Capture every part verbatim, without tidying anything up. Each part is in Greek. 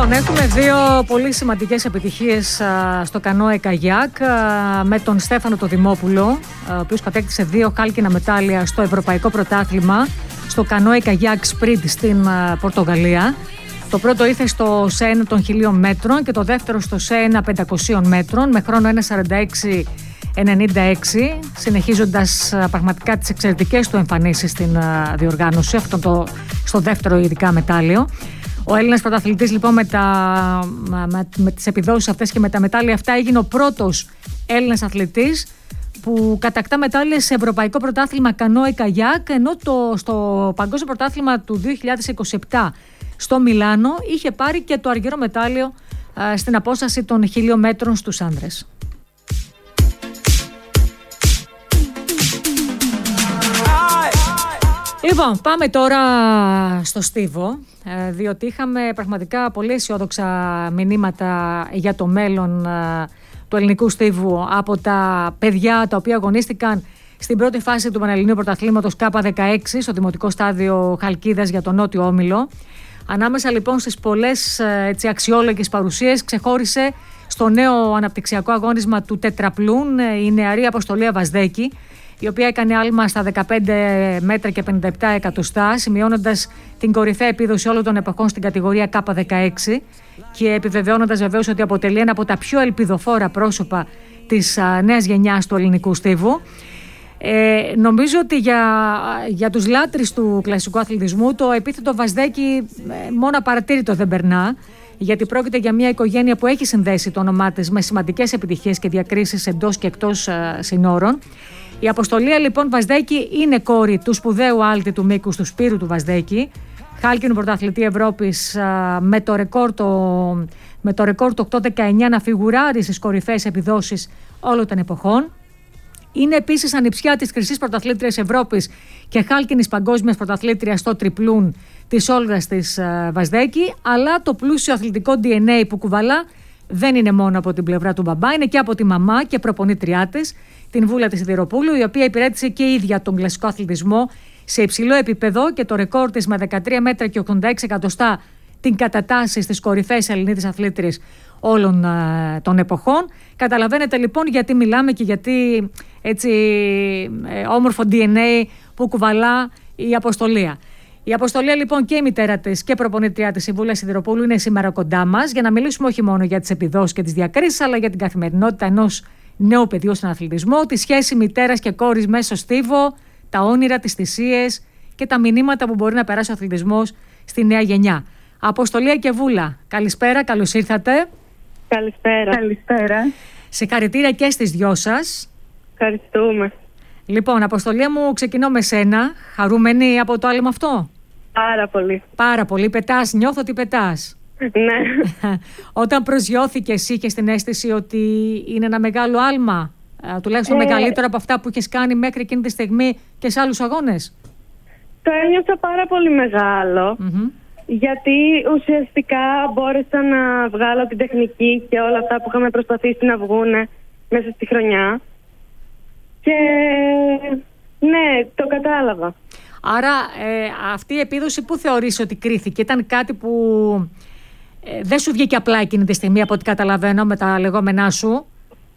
Λοιπόν, έχουμε δύο πολύ σημαντικές επιτυχίες α, στο κανόε καγιάκ α, με τον Στέφανο το Δημόπουλο, α, ο οποίος κατέκτησε δύο χάλκινα μετάλλια στο Ευρωπαϊκό Πρωτάθλημα στο κανόε καγιάκ σπριντ στην α, Πορτογαλία. Το πρώτο ήρθε στο ΣΕΝ των χιλίων μέτρων και το δεύτερο στο ΣΕΝ πεντακοσίων μέτρων με χρόνο ένα σαράντα έξι ενενήντα έξι, συνεχίζοντας α, πραγματικά τις εξαιρετικές του εμφανίσεις στην α, διοργάνωση, αυτό το, στο δεύτερο ειδικά μετάλλιο. Ο Έλληνας πρωταθλητής λοιπόν με, τα, με, με τις επιδόσεις αυτές και με τα μετάλλια αυτά έγινε ο πρώτος Έλληνας αθλητής που κατακτά μετάλλια σε Ευρωπαϊκό Πρωτάθλημα κανόε καγιάκ, ενώ το, στο Παγκόσμιο Πρωτάθλημα του δύο χιλιάδες είκοσι επτά στο Μιλάνο είχε πάρει και το αργυρό μετάλλιο α, στην απόσταση των χιλίων μέτρων στους άνδρες. Λοιπόν, πάμε τώρα στο στίβο, διότι είχαμε πραγματικά πολύ αισιόδοξα μηνύματα για το μέλλον του ελληνικού στίβου από τα παιδιά τα οποία αγωνίστηκαν στην πρώτη φάση του Πανελληνίου Πρωταθλήματος Κάπα δεκαέξι στο Δημοτικό Στάδιο Χαλκίδας για τον Νότιο Όμιλο. Ανάμεσα λοιπόν στις πολλές έτσι, αξιόλογες παρουσίες ξεχώρισε στο νέο αναπτυξιακό αγώνισμα του τετραπλούν η νεαρή Αποστολία Βαζδέκη, η οποία έκανε άλμα στα δεκαπέντε μέτρα και πενήντα επτά εκατοστά, σημειώνοντας την κορυφαία επίδοση όλων των εποχών στην κατηγορία Κάπα δεκαέξι και επιβεβαιώνοντας βεβαίως ότι αποτελεί ένα από τα πιο ελπιδοφόρα πρόσωπα της α, νέας γενιάς του ελληνικού στίβου. Ε, νομίζω ότι για, για τους λάτρεις του κλασικού αθλητισμού το επίθετο Βαζδέκη ε, μόνο απαρατήρητο δεν περνά, γιατί πρόκειται για μια οικογένεια που έχει συνδέσει το όνομά της με σημαντικές επιτυχίες και διακρίσεις εντός και εκτός α, συνόρων. Η Αποστολία λοιπόν Βαζδέκη είναι κόρη του σπουδαίου άλτη του μήκους του Σπύρου του Βαζδέκη, χάλκινου πρωταθλητή Ευρώπης α, με το ρεκόρ το, με το ρεκόρ το οκτώ δεκαεννιά να φιγουράρει στις κορυφαίες επιδόσεις όλων των εποχών. Είναι επίσης ανιψιά της χρυσής πρωταθλήτριας Ευρώπης και χάλκινης παγκόσμιας πρωταθλήτριας στο τριπλούν της Όλγας της α, Βαζδέκη, αλλά το πλούσιο αθλητικό ντι εν έι που κουβαλά δεν είναι μόνο από την πλευρά του μπαμπά, είναι και από τη μαμά και προπονήτριά της, την Βούλα της Σιδηροπούλου, η οποία υπηρέτησε και η ίδια τον κλασικό αθλητισμό σε υψηλό επίπεδο και το ρεκόρ της με δεκατρία μέτρα και ογδόντα έξι εκατοστά την κατατάσσει στις κορυφαίες Ελληνίδες αθλήτριες όλων α, των εποχών. Καταλαβαίνετε λοιπόν γιατί μιλάμε και γιατί έτσι ε, όμορφο ντι εν έι που κουβαλά η Αποστολία. Η Αποστολία λοιπόν και η μητέρα της και προπονήτριά της, η Βούλα Σιδηροπούλου, είναι σήμερα κοντά μας για να μιλήσουμε όχι μόνο για τις επιδόσεις και τις διακρίσεις, αλλά για την καθημερινότητα ενός νέου παιδιού στον αθλητισμό, τη σχέση μητέρας και κόρης μέσα στο στίβο, τα όνειρα, τις θυσίες και τα μηνύματα που μπορεί να περάσει ο αθλητισμός στη νέα γενιά. Αποστολία και Βούλα, καλησπέρα, καλώς ήρθατε. Καλησπέρα. Καλησπέρα. Συγχαρητήρια και στις δυο σας. Ευχαριστούμε. Λοιπόν, Αποστολία μου, ξεκινώ με σένα. Χαρούμενη από το άλμα αυτό? Πάρα πολύ. Πάρα πολύ. Πετάς, νιώθω ότι πετάς. Ναι. Όταν προσγειώθηκες, είχες την αίσθηση ότι είναι ένα μεγάλο άλμα, τουλάχιστον ε... μεγαλύτερο από αυτά που είχες κάνει μέχρι εκείνη τη στιγμή και σε άλλους αγώνες? Το ένιωσα πάρα πολύ μεγάλο, mm-hmm. γιατί ουσιαστικά μπόρεσα να βγάλω την τεχνική και όλα αυτά που είχαμε προσπαθήσει να βγούνε μέσα στη χρονιά. Και ναι, το κατάλαβα. Άρα ε, αυτή η επίδοση που θεωρείς ότι κρίθηκε? Ήταν κάτι που ε, δεν σου βγήκε απλά εκείνη τη στιγμή, από ό,τι καταλαβαίνω με τα λεγόμενά σου.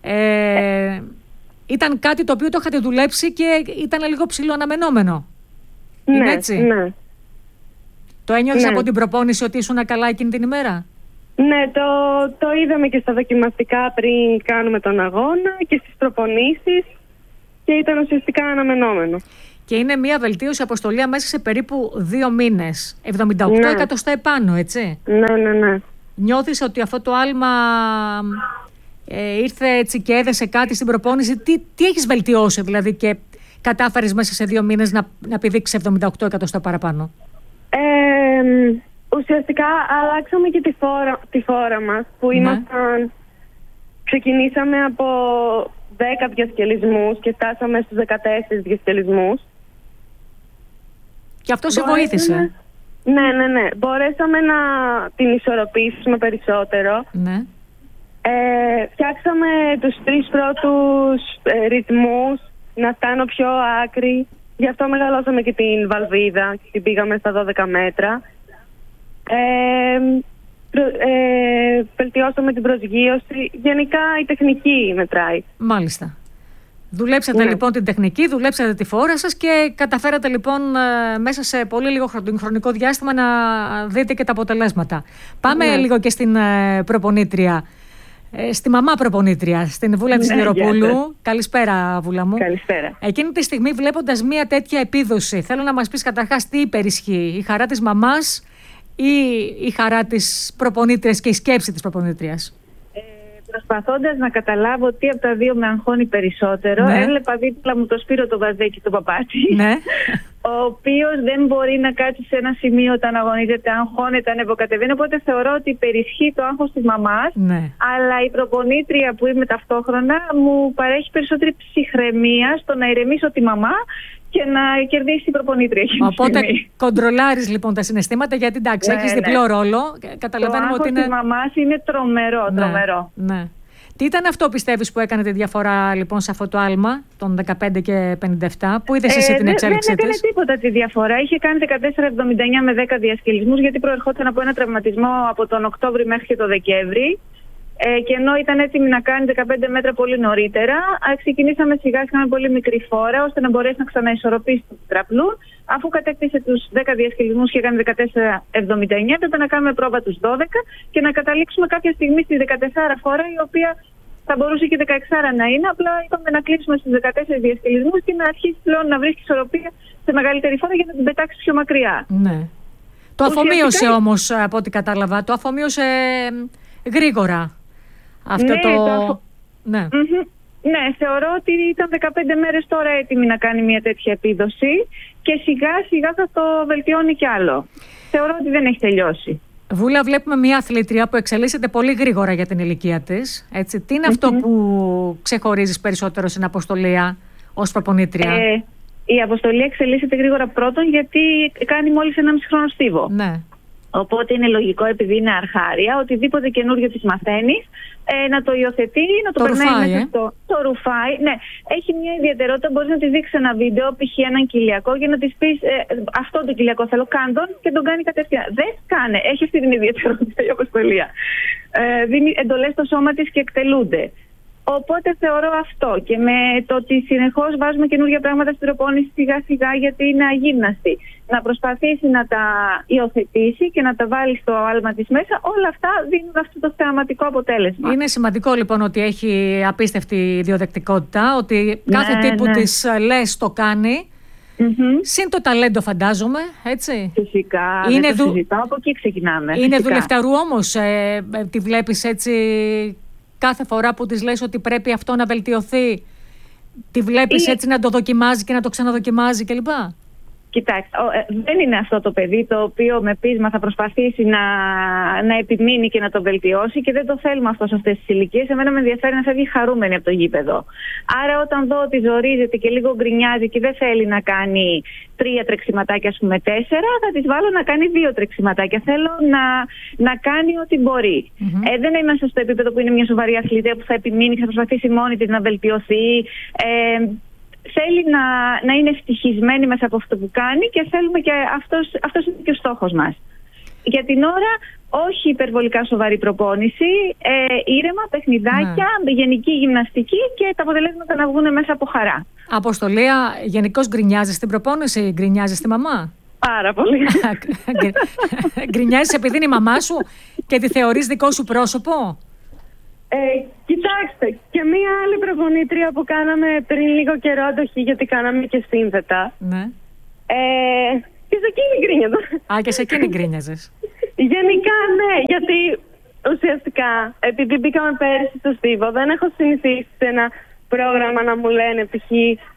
Ε, ήταν κάτι το οποίο το είχατε δουλέψει και ήταν λίγο ψηλό αναμενόμενο. Ναι, είναι έτσι? Ναι. Το ένιωθες ναι. από την προπόνηση ότι ήσουν καλά εκείνη την ημέρα? Ναι, το, το είδαμε και στα δοκιμαστικά πριν κάνουμε τον αγώνα και στις προπονήσεις και ήταν ουσιαστικά αναμενόμενο. Και είναι μια βελτίωση, Αποστολία, μέσα σε περίπου δύο μήνες. εβδομήντα οκτώ ναι. εκατοστά επάνω, έτσι? Ναι, ναι, ναι. Νιώθεις ότι αυτό το άλμα ε, ήρθε έτσι και έδεσε κάτι στην προπόνηση? Τι, τι έχεις βελτιώσει δηλαδή και κατάφερες μέσα σε δύο μήνες να, να πηδήξεις εβδομήντα οκτώ εκατοστά παραπάνω? Ε, ουσιαστικά αλλάξαμε και τη φόρα, τη φόρα μας που ναι. ήμασταν... Ξεκινήσαμε από δέκα διασκελισμούς και φτάσαμε στους δεκατέσσερις διασκελισμούς. Και αυτό σε Μπορέσαμε... βοήθησε? Ναι, ναι, ναι. Μπορέσαμε να την ισορροπήσουμε περισσότερο. Ναι. Ε, φτιάξαμε τους τρεις πρώτους ε, ρυθμούς, να φτάνω πιο άκρη. Γι' αυτό μεγαλώσαμε και την βαλβίδα και την πήγαμε στα δώδεκα μέτρα. Ε, ε, βελτιώσαμε την προσγείωση. Γενικά η τεχνική μετράει. Μάλιστα. Δουλέψατε ναι. λοιπόν την τεχνική, δουλέψατε τη φόρα σας και καταφέρατε λοιπόν μέσα σε πολύ λίγο χρονικό διάστημα να δείτε και τα αποτελέσματα. Πάμε ναι. λίγο και στην προπονήτρια, στη μαμά προπονήτρια, στην Βούλα της Λιεροπούλου. Καλησπέρα, Βούλα μου. Καλησπέρα. Εκείνη τη στιγμή, βλέποντας μια τέτοια επίδοση, θέλω να μας πεις καταρχάς τι υπερισχύει, η χαρά της μαμάς ή η χαρά της προπονήτριας και η σκέψη της προπονήτριας? Προσπαθώντας να καταλάβω τι από τα δύο με αγχώνει περισσότερο, ναι. έβλεπα δίπλα μου το Σπύρο το Βαζδέκη, το παπάτσι, ναι. ο οποίος δεν μπορεί να κάτσει σε ένα σημείο όταν αγωνίζεται, αγχώνεται, ανεβοκατεβαίνει. Οπότε θεωρώ ότι υπερισχύει το άγχος της μαμάς, ναι. αλλά η προπονήτρια που είμαι ταυτόχρονα μου παρέχει περισσότερη ψυχραιμία στο να ηρεμήσω τη μαμά και να κερδίσει η προπονήτρια. Οπότε κοντρολάρεις λοιπόν τα συναισθήματα, γιατί εντάξει, ναι, έχεις ναι. διπλό ρόλο. Καταλαβαίνουμε το ότι είναι. Το άγχος της μαμάς είναι τρομερό, ναι, τρομερό. Ναι. Τι ήταν αυτό, πιστεύεις, που έκανε τη διαφορά λοιπόν σε αυτό το άλμα των δεκαπέντε και πενήντα επτά, που είδες εσύ ε, την εξέλιξή της? Δεν έκανε τίποτα τη διαφορά. Είχε κάνει δεκατέσσερα εβδομήντα εννιά με δέκα διασκελισμούς, γιατί προερχόταν από ένα τραυματισμό από τον Οκτώβρη μέχρι και τον Δεκέμβρη. Ε, και ενώ ήταν έτοιμη να κάνει δεκαπέντε μέτρα πολύ νωρίτερα, ξεκινήσαμε σιγά σιγά με πολύ μικρή φόρα, ώστε να μπορέσει να ξαναισορροπήσει το τετραπλούν. Αφού κατέκτησε τους δέκα διασκελισμούς και έκανε δεκατέσσερα εβδομήντα εννιά, έπρεπε να κάνουμε πρόβα τους δώδεκα και να καταλήξουμε κάποια στιγμή στη δεκατέσσερα φόρα, η οποία θα μπορούσε και δεκαέξι να είναι. Απλά είπαμε να κλείσουμε στους δεκατέσσερα διασκελισμούς και να αρχίσει πλέον να βρίσκει ισορροπία σε μεγαλύτερη φόρα για να την πετάξει πιο μακριά. Ναι. Το αφομοίωσε ουσιαστικά... όμως, από ό,τι κατάλαβα, το αφομοίωσε γρήγορα. Αυτό ναι, το... το αφο... ναι. Mm-hmm. ναι, θεωρώ ότι ήταν δεκαπέντε μέρες τώρα έτοιμη να κάνει μια τέτοια επίδοση και σιγά σιγά θα το βελτιώνει κι άλλο. Θεωρώ ότι δεν έχει τελειώσει. Βούλα, βλέπουμε μια αθλήτρια που εξελίσσεται πολύ γρήγορα για την ηλικία της. Έτσι. Τι είναι mm-hmm. αυτό που ξεχωρίζεις περισσότερο στην Αποστολία ως προπονήτρια? Ε, η Αποστολία εξελίσσεται γρήγορα πρώτον γιατί κάνει μόλις ενάμιση χρόνο στίβο. Ναι. Οπότε είναι λογικό, επειδή είναι αρχάρια, οτιδήποτε καινούριο της μαθαίνεις, ε, να το υιοθετεί, να το, το περνάει ρουφάει, μέσα ε? στο... Το ρουφάει, ναι. Έχει μια ιδιαιτερότητα, μπορείς να της δείξεις ένα βίντεο, π.χ. έναν κοιλιακό, για να της πεις ε, αυτό το κοιλιακό θέλω, κάν τον, και τον κάνει κατευθείαν. Δεν κάνε, έχει αυτή την ιδιαιτερότητα η Αποστολία. Ε, δίνει εντολές στο σώμα της και εκτελούνται. Οπότε θεωρώ αυτό, και με το ότι συνεχώς βάζουμε καινούργια πράγματα στην προπόνηση σιγά σιγά, γιατί είναι αγύμναστη, να προσπαθήσει να τα υιοθετήσει και να τα βάλει στο άλμα της μέσα, όλα αυτά δίνουν αυτό το θεαματικό αποτέλεσμα. Είναι σημαντικό λοιπόν ότι έχει απίστευτη διοδεκτικότητα, ότι ναι, κάθε τι που ναι. της λες το κάνει. Mm-hmm. Συν το ταλέντο, φαντάζομαι, έτσι. Φυσικά, είναι δεν το δου... συζητάω, από εκεί ξεκινάμε. Είναι φυσικά. Δουλευταρού όμως, ε, ε, τη βλέπεις έτσι... Κάθε φορά που της λες ότι πρέπει αυτό να βελτιωθεί, τη βλέπεις Ή... έτσι να το δοκιμάζει και να το ξαναδοκιμάζει κλπ? Κοιτάξτε, δεν είναι αυτό το παιδί το οποίο με πείσμα θα προσπαθήσει να, να επιμείνει και να το βελτιώσει, και δεν το θέλουμε αυτό σε αυτές τις ηλικίες. Εμένα με ενδιαφέρει να φεύγει χαρούμενη από το γήπεδο. Άρα όταν δω ότι ζορίζεται και λίγο γκρινιάζει και δεν θέλει να κάνει τρία τρεξιματάκια, ας πούμε τέσσερα, θα της βάλω να κάνει δύο τρεξιματάκια. Θέλω να, να κάνει ό,τι μπορεί. Mm-hmm. Ε, δεν είμαστε στο επίπεδο που είναι μια σοβαρή αθλήτρια που θα επιμείνει και θα προσπαθήσει μόνη της να βελτιωθεί. Ε, Θέλει να, να είναι ευτυχισμένη μέσα από αυτό που κάνει, και θέλουμε και αυτός, αυτός είναι και ο στόχος μας. Για την ώρα, όχι υπερβολικά σοβαρή προπόνηση, ε, ήρεμα, παιχνιδάκια, ναι. γενική γυμναστική, και τα αποτελέσματα να βγουν μέσα από χαρά. Αποστολία, γενικώς γκρινιάζεις στην προπόνηση, γκρινιάζεις τη μαμά? Πάρα πολύ. Γκρινιάζεις επειδή είναι η μαμά σου και τη θεωρείς δικό σου πρόσωπο? Ε, κοιτάξτε, και μία άλλη προπονήτρια που κάναμε πριν λίγο καιρό αντοχή, γιατί κάναμε και σύνθετα. Ναι. Ε, και σε εκείνη γκρίνιαζα. Α, και σε εκείνη γκρίνιαζες. Γενικά ναι, γιατί ουσιαστικά επειδή μπήκαμε πέρυσι στο Στίβο, δεν έχω συνηθίσει σε ένα πρόγραμμα να μου λένε π.χ.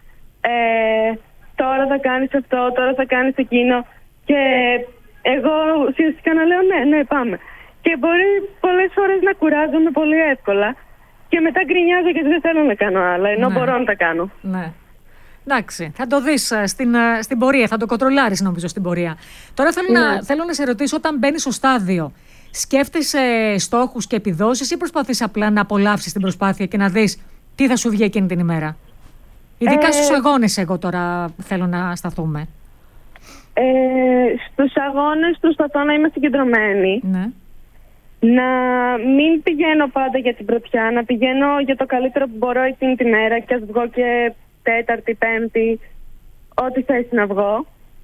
Ε, τώρα θα κάνεις αυτό, τώρα θα κάνεις εκείνο, και εγώ ουσιαστικά να λέω ναι, ναι πάμε. Και μπορεί πολλές φορές να κουράζομαι πολύ εύκολα και μετά γκρινιάζω γιατί δεν θέλω να κάνω άλλα, ενώ ναι. μπορώ να τα κάνω. Ναι. Εντάξει, θα το δεις στην, στην πορεία, θα το κοντρολάρεις νομίζω στην πορεία. Τώρα θέλω, ναι. να, θέλω να σε ρωτήσω, όταν μπαίνεις στο στάδιο, σκέφτεσαι στόχους και επιδόσεις ή προσπαθείς απλά να απολαύσεις την προσπάθεια και να δεις τι θα σου βγει εκείνη την ημέρα? Ειδικά ε... στους αγώνες εγώ τώρα θέλω να σταθούμε. Ε, στους αγώνες προσπαθώ να είμαι συγκεντρωμένη. Ναι. να μην πηγαίνω πάντα για την πρωτιά, να πηγαίνω για το καλύτερο που μπορώ εκείνη τη μέρα και ας βγω και Τέταρτη, Πέμπτη, ό,τι θες να βγω.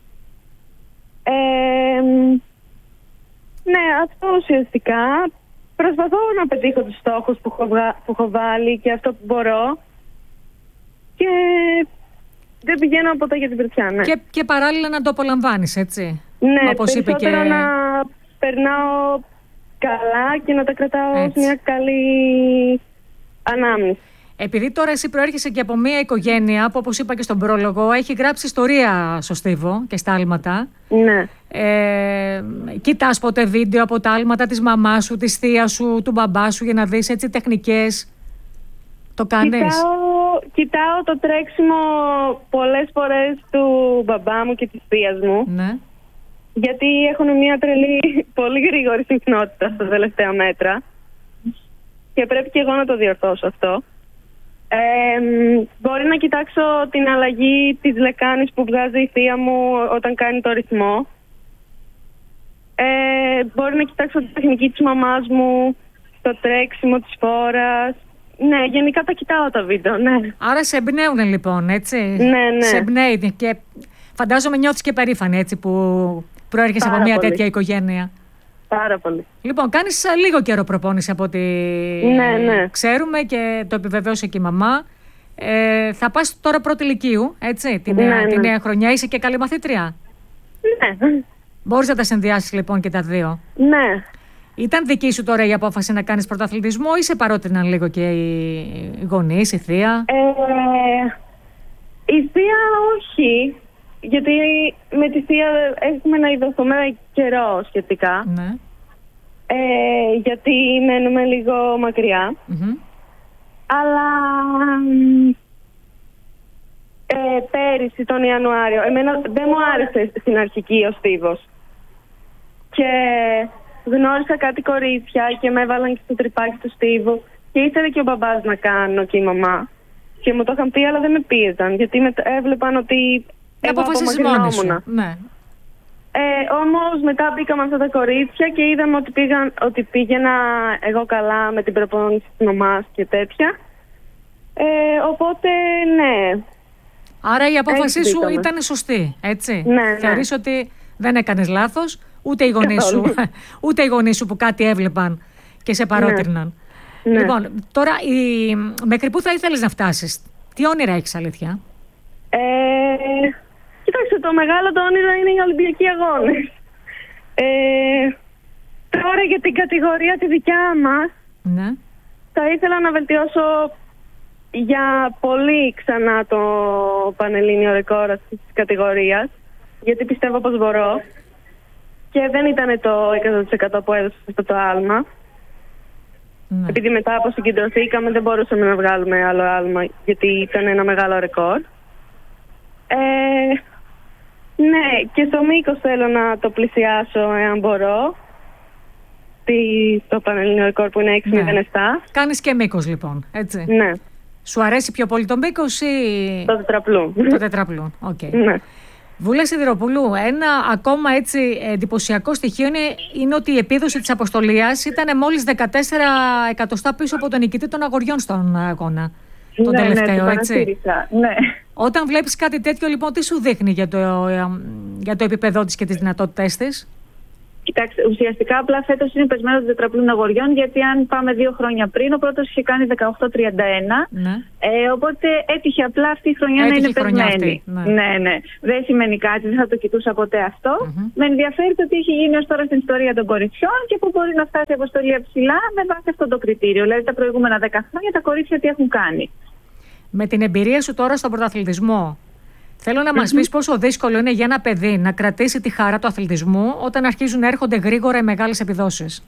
Ε, ναι, αυτό ουσιαστικά. Προσπαθώ να πετύχω τους στόχους που έχω, που έχω βάλει και αυτό που μπορώ και δεν πηγαίνω ποτέ για την πρωτιά, ναι. Και, και παράλληλα να το απολαμβάνεις, έτσι. Ναι, όπως περισσότερο είπε και... να περνάω καλά και να τα κρατάω ως μια καλή ανάμνηση. Επειδή τώρα εσύ προέρχεσαι και από μια οικογένεια που, όπως είπα και στον πρόλογο, έχει γράψει ιστορία στο στίβο και στα άλματα. Ναι. Ε, κοιτάς ποτέ βίντεο από τα άλματα της μαμάς σου, της θείας σου, του μπαμπά σου για να δεις έτσι τεχνικές? Το κάνεις? Κοιτάω, κοιτάω το τρέξιμο πολλές φορές του μπαμπά μου και της θείας μου. Ναι. Γιατί έχουν μια τρελή, πολύ γρήγορη συχνότητα στα τελευταία μέτρα. Και πρέπει και εγώ να το διορθώσω αυτό. Ε, μπορεί να κοιτάξω την αλλαγή της λεκάνης που βγάζει η θεία μου όταν κάνει το ρυθμό. Ε, μπορεί να κοιτάξω τη τεχνική της μαμάς μου, το τρέξιμο της φόρας. Ναι, γενικά τα κοιτάω τα βίντεο, ναι. Άρα σε εμπνέουν λοιπόν, έτσι? Ναι, ναι. Σε εμπνέει και φαντάζομαι νιώθεις και περήφανη, έτσι, που προέρχεσαι από μια πολύ. τέτοια οικογένεια. Πάρα πολύ. Λοιπόν, κάνεις λίγο καιρό προπόνηση από ό,τι ναι, ναι. ξέρουμε και το επιβεβαίωσε και η μαμά. Ε, θα πας τώρα πρώτη λυκείου, έτσι, τη νέα, ναι, τη ναι. νέα χρονιά. Είσαι και καλή μαθήτρια. Ναι. Μπορείς να τα συνδυάσεις λοιπόν και τα δύο. Ναι. Ήταν δική σου τώρα η απόφαση να κάνεις πρωταθλητισμό ή σε παρότριναν λίγο και οι γονείς, η θεία? Ε, η θεία όχι. Γιατί με τη θεία έχουμε να ειδωθούμε καιρό σχετικά. Ναι. Ε, γιατί μένουμε λίγο μακριά. Mm-hmm. Αλλά ε, πέρυσι τον Ιανουάριο εμένα δεν μου άρεσε στην αρχική ο στίβος. Και γνώρισα κάτι κορίτσια και με έβαλαν και στο τρυπάκι του στίβου. Και ήθελε και ο μπαμπάς να κάνω και η μαμά. Και μου το είχαν πει, αλλά δεν με πίεζαν. Γιατί με έβλεπαν ότι εγώ απομακρυνόμουν. Ναι. Ε, όμως μετά μπήκαμε αυτά τα κορίτσια και είδαμε ότι, πήγαν, ότι πήγαινα εγώ καλά με την προπόνηση της μαμάς και τέτοια. Ε, οπότε ναι. Άρα η απόφασή σου ήταν σωστή, έτσι? Ναι, ναι. Θεωρείς ότι δεν έκανες λάθος, ούτε οι γονείς σου, ούτε οι γονείς σου που κάτι έβλεπαν και σε παρότριναν. Ναι. Λοιπόν, τώρα η... μέχρι πού θα ήθελες να φτάσεις? Τι όνειρα έχεις, αλήθεια? Ε, κοιτάξτε, το μεγάλο το όνειρο είναι οι Ολυμπιακοί Αγώνες. Ε, τώρα για την κατηγορία τη δικιά μας, ναι. θα ήθελα να βελτιώσω για πολύ ξανά το πανελλήνιο ρεκόρ αυτής της κατηγορίας, γιατί πιστεύω πως μπορώ και δεν ήταν το εκατό τοις εκατό που έδωσα αυτό το άλμα. Ναι. Επειδή μετά από συγκεντρωθήκαμε δεν μπορούσαμε να βγάλουμε άλλο άλμα γιατί ήταν ένα μεγάλο ρεκόρ. Ε, ναι, και στο μήκος θέλω να το πλησιάσω εάν μπορώ. Το πανελλήνιο ρεκόρ που είναι έξι μηδέν επτά. Ναι. Κάνεις και μήκος λοιπόν, έτσι? Ναι. Σου αρέσει πιο πολύ το μήκος ή... Το τετραπλού. Το τετραπλού, οκ. Okay. Ναι. Βούλα Σιδηροπούλου, ένα ακόμα έτσι εντυπωσιακό στοιχείο είναι, είναι ότι η επίδοση της Αποστολίας ήταν μόλις δεκατέσσερα εκατοστά πίσω από τον νικητή των αγοριών στον αγώνα. Τον ναι, τελευταίο, ναι, έτσι. Ναι. Όταν βλέπεις κάτι τέτοιο, λοιπόν, τι σου δείχνει για το, για το επίπεδό της και τις δυνατότητές της? Κοιτάξτε, ουσιαστικά απλά φέτος είναι πεσμένο του τετραπλούν αγοριών, γιατί αν πάμε δύο χρόνια πριν, ο πρώτος είχε κάνει δεκαοκτώ τριάντα ένα. Ναι. Ε, οπότε έτυχε απλά αυτή η χρονιά έτυχε να είναι πεσμένη. Αυτή, ναι. ναι, ναι. Δεν σημαίνει κάτι, δεν θα το κοιτούσα ποτέ αυτό. Mm-hmm. Με ενδιαφέρει το τι έχει γίνει ως τώρα στην ιστορία των κοριτσιών και πού μπορεί να φτάσει η Αποστολία ψηλά με βάση αυτό το κριτήριο. Δηλαδή τα προηγούμενα δέκα χρόνια τα κορίτσια τι έχουν κάνει. Με την εμπειρία σου τώρα στον πρωταθλητισμό, θέλω να μας πεις πόσο δύσκολο είναι για ένα παιδί να κρατήσει τη χαρά του αθλητισμού όταν αρχίζουν να έρχονται γρήγορα οι μεγάλες επιδόσεις.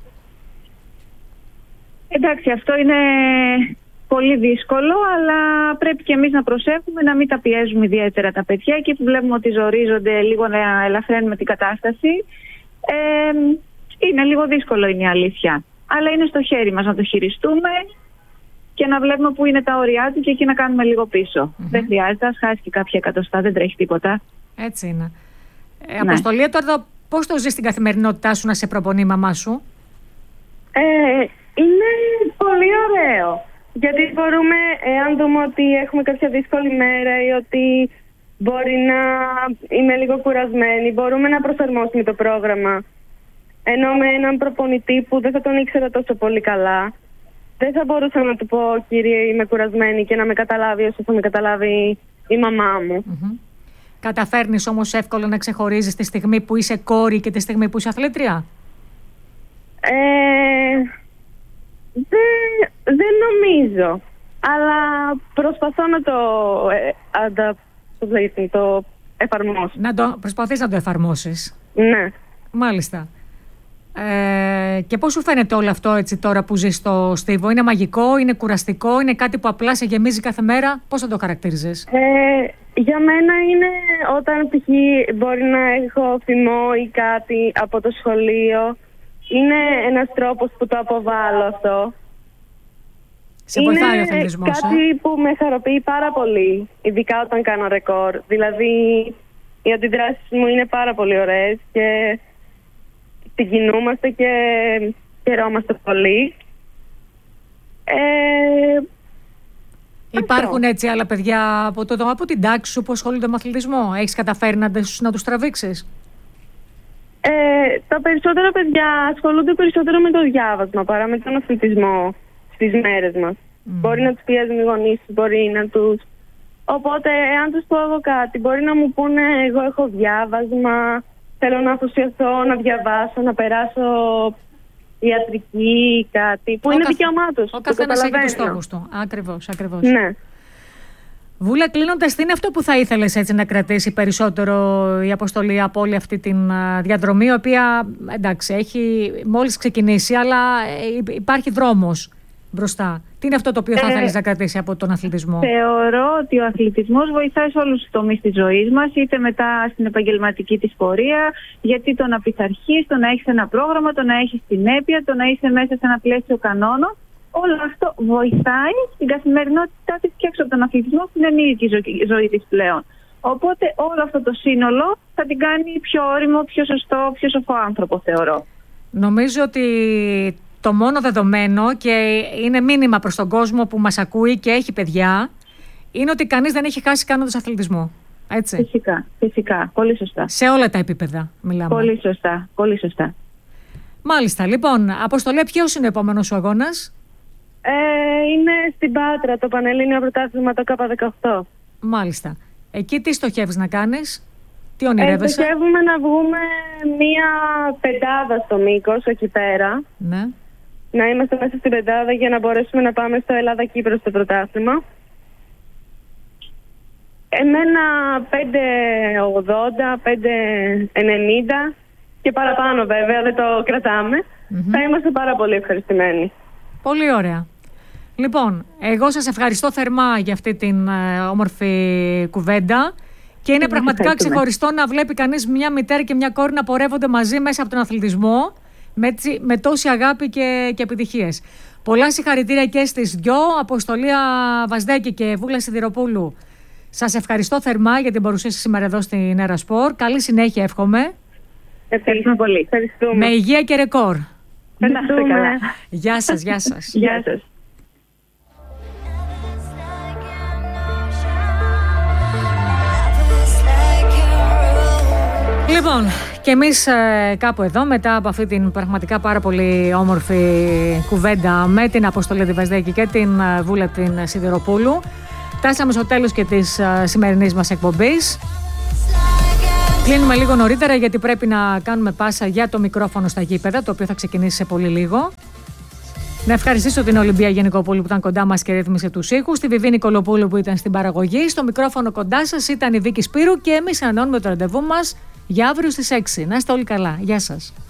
Εντάξει, αυτό είναι πολύ δύσκολο, αλλά πρέπει και εμείς να προσέχουμε να μην τα πιέζουμε ιδιαίτερα τα παιδιά. Εκεί που βλέπουμε ότι ζορίζονται, λίγο να ελαφραίνουμε την κατάσταση. Ε, είναι λίγο δύσκολο, είναι η αλήθεια. Αλλά είναι στο χέρι μας να το χειριστούμε και να βλέπουμε πού είναι τα όρια του και εκεί να κάνουμε λίγο πίσω. Mm-hmm. Δεν χρειάζεται, ας χάσει και κάποια εκατοστά, δεν τρέχει τίποτα. Έτσι είναι. Ε, ναι. Αποστολή, τώρα πώς το ζεις στην καθημερινότητά σου να σε προπονεί η μαμά σου? Ε, είναι πολύ ωραίο. Γιατί μπορούμε, εάν δούμε ότι έχουμε κάποια δύσκολη μέρα ή ότι μπορεί να είμαι λίγο κουρασμένη, μπορούμε να προσαρμόσουμε το πρόγραμμα. Ενώ με έναν προπονητή που δεν θα τον ήξερα τόσο πολύ καλά, δεν θα μπορούσα να του πω, κύριε, είμαι κουρασμένη, και να με καταλάβει όσο θα με καταλάβει η μαμά μου. Mm-hmm. Καταφέρνεις όμως εύκολα να ξεχωρίζεις τη στιγμή που είσαι κόρη και τη στιγμή που είσαι αθλήτρια? Ε, δεν, δεν νομίζω. Αλλά προσπαθώ να το, ε, αντα, το, το εφαρμόσω. Να το, προσπαθείς να το εφαρμόσεις. Ναι. Μάλιστα. Ε, και πώς σου φαίνεται όλο αυτό έτσι τώρα που ζεις στο Στίβο? Είναι μαγικό, είναι κουραστικό, είναι κάτι που απλά σε γεμίζει κάθε μέρα? Πώς θα το χαρακτήριζες? Ε, για μένα είναι όταν π.χ. μπορεί να έχω θυμό ή κάτι από το σχολείο. Είναι ένας τρόπος που το αποβάλλω αυτό. Σε βοηθάει ο αθλητισμός? Κάτι ε? που με χαροποιεί πάρα πολύ, ειδικά όταν κάνω ρεκόρ. Δηλαδή οι αντιδράσεις μου είναι πάρα πολύ ωραίες και συγκινούμαστε και χαιρόμαστε πολύ. Ε, Υπάρχουν αυτό. έτσι άλλα παιδιά από, το, από την τάξη σου που ασχολούνται με αθλητισμό? Έχεις καταφέρει να, να τους τραβήξεις? Ε, τα περισσότερα παιδιά ασχολούνται περισσότερο με το διάβασμα παρά με τον αθλητισμό στις μέρες μας. Mm. Μπορεί να τους πιέζουν οι γονείς, μπορεί να τους... Οπότε, εάν τους πω εγώ κάτι, μπορεί να μου πούνε, εγώ έχω διάβασμα, θέλω να αφοσιωθώ, να διαβάσω, να περάσω ιατρική ή κάτι, που ο είναι καθ... δικαίωμά τους. Ο καθένας έχει τους στόχους του. Ακριβώς, ακριβώς. Ναι. Βούλα, κλείνοντας, τι είναι αυτό που θα ήθελες έτσι να κρατήσει περισσότερο η αποστολή από όλη αυτή τη διαδρομή, η οποία, εντάξει, έχει μόλις ξεκινήσει, αλλά υπάρχει δρόμος μπροστά? Τι είναι αυτό το οποίο θα ε, θέλεις να κρατήσει από τον αθλητισμό? Θεωρώ ότι ο αθλητισμός βοηθάει σε όλους τους τομείς της ζωής μας, είτε μετά στην επαγγελματική της πορεία, γιατί το να πειθαρχείς, το να έχεις ένα πρόγραμμα, το να έχεις συνέπεια, το να είσαι μέσα σε ένα πλαίσιο κανόνων, όλο αυτό βοηθάει στην καθημερινότητά της και έξω από τον αθλητισμό, που είναι η ζωή, ζωή της πλέον. Οπότε όλο αυτό το σύνολο θα την κάνει πιο όριμο, πιο σωστό, πιο σοφό άνθρωπο, θεωρώ. Νομίζω ότι το μόνο δεδομένο, και είναι μήνυμα προς τον κόσμο που μας ακούει και έχει παιδιά, είναι ότι κανείς δεν έχει χάσει κάνοντας αθλητισμό. Έτσι. Φυσικά, φυσικά. Πολύ σωστά. Σε όλα τα επίπεδα μιλάμε. Πολύ σωστά, πολύ σωστά. Μάλιστα. Λοιπόν, Αποστολέ, ποιος είναι ο επόμενος σου αγώνας? Ε, είναι στην Πάτρα, το Πανελλήνιο Πρωτάθλημα, το Κ δεκαοκτώ. Μάλιστα. Εκεί τι στοχεύεις να κάνεις? Τι ονειρεύεσαι? Ε, στοχεύουμε να βγούμε μία πεντάδα στο μήκος εκεί πέρα. Ναι. Να είμαστε μέσα στην πεντάδα για να μπορέσουμε να πάμε στο Ελλάδα-Κύπρο στο πρωτάθλημα. Εμένα πέντε ογδόντα, πέντε ενενήντα και παραπάνω βέβαια, δεν το κρατάμε. Mm-hmm. Θα είμαστε πάρα πολύ ευχαριστημένοι. Πολύ ωραία. Λοιπόν, εγώ σας ευχαριστώ θερμά για αυτή την ε, όμορφη κουβέντα. Και είναι πραγματικά ξεχωριστό να βλέπει κανείς μια μητέρα και μια κόρη να πορεύονται μαζί μέσα από τον αθλητισμό με, με τόση αγάπη και, και επιτυχίες. Πολλά συγχαρητήρια και στις δυο, Αποστολία Βαζδέκη και Βούλα Σιδηροπούλου. Σας ευχαριστώ θερμά για την παρουσία σας σήμερα εδώ στην Έρα Σπορ. Καλή συνέχεια εύχομαι. Ευχαριστούμε πολύ. Ευχαριστούμε. Με υγεία και ρεκόρ. Ευχαριστούμε. Γεια σας, γεια σας. Γεια σας. Λοιπόν, και εμείς ε, κάπου εδώ, μετά από αυτή την πραγματικά πάρα πολύ όμορφη κουβέντα με την Αποστολή τη Βαζδέκη και την ε, Βούλα την Σιδηροπούλου, φτάσαμε στο τέλος και της ε, σημερινής μας εκπομπής. Κλείνουμε λίγο νωρίτερα γιατί πρέπει να κάνουμε πάσα για το μικρόφωνο στα γήπεδα, το οποίο θα ξεκινήσει σε πολύ λίγο. Να ευχαριστήσω την Ολυμπία Γενικοπούλου που ήταν κοντά μας και ρύθμισε τους ήχους, τη Βιβίνη Κολοπούλου που ήταν στην παραγωγή. Στο μικρόφωνο κοντά σας ήταν η Βίκη Σπύρου και εμείς ανανεώνουμε το ραντεβού μας για αύριο στις έξι. Να είστε όλοι καλά. Γεια σας.